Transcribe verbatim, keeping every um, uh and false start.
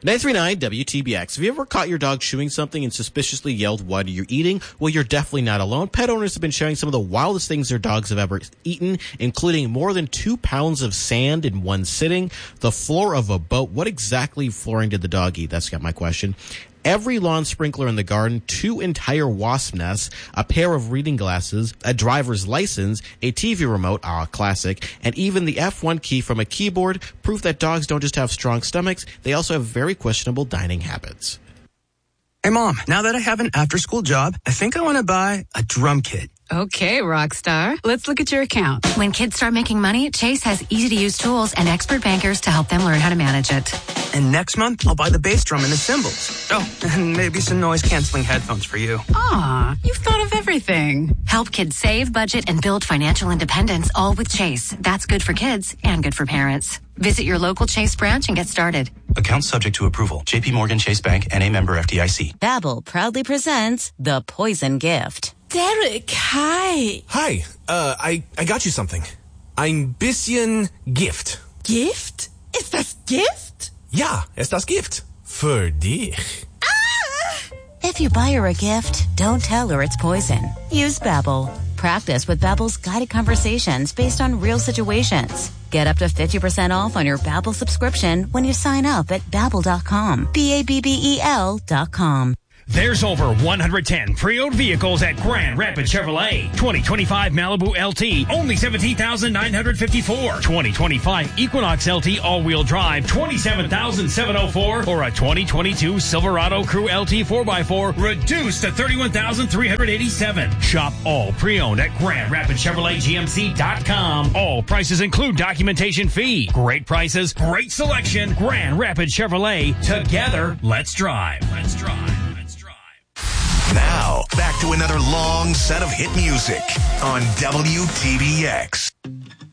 nine three nine W T B X. Have you ever caught your dog chewing something and suspiciously yelled, "What are you eating?" Well, you're definitely not alone. Pet owners have been sharing some of the wildest things their dogs have ever eaten, including more than two pounds of sand in one sitting, the floor of a boat. What exactly flooring did the dog eat? That's got my question. Every lawn sprinkler in the garden, two entire wasp nests, a pair of reading glasses, a driver's license, a T V remote, ah, classic, and even the F one key from a keyboard, proof that dogs don't just have strong stomachs, they also have very questionable dining habits. Hey, Mom, now that I have an after-school job, I think I want to buy a drum kit. Okay, Rockstar. Let's look at your account. When kids start making money, Chase has easy-to-use tools and expert bankers to help them learn how to manage it. And next month, I'll buy the bass drum and the cymbals. Oh, and maybe some noise-canceling headphones for you. Aw, you've thought of everything. Help kids save, budget, and build financial independence, all with Chase. That's good for kids and good for parents. Visit your local Chase branch and get started. Account subject to approval. J P Morgan Chase Bank and a member F D I C. Babbel proudly presents The Poison Gift. Derek, hi. Hi, uh, I, I got you something. Ein bisschen Gift. Gift? Ist das Gift? Ja, ist das Gift. Für dich. Ah! If you buy her a gift, don't tell her it's poison. Use Babbel. Practice with Babbel's guided conversations based on real situations. Get up to fifty percent off on your Babbel subscription when you sign up at Babbel dot com. B A B B E L dot com. There's over one hundred ten pre-owned vehicles at Grand Rapids Chevrolet. twenty twenty-five Malibu L T, only seventeen thousand nine hundred fifty-four dollars. twenty twenty-five Equinox L T all-wheel drive, twenty-seven thousand seven hundred four dollars. Or a twenty twenty-two Silverado Crew L T four by four, reduced to thirty-one thousand three hundred eighty-seven dollars. Shop all pre-owned at Grand Rapids Chevrolet G M C dot com. All prices include documentation fee. Great prices, great selection. Grand Rapids Chevrolet. Together, let's drive. Let's drive. Now, back to another long set of hit music on W T B X.